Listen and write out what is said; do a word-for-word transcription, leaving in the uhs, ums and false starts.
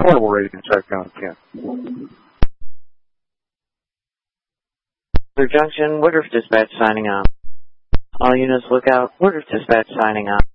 Portable radio check on ten. Junction, Woodruff Dispatch signing on. All units look out, Woodruff Dispatch signing on.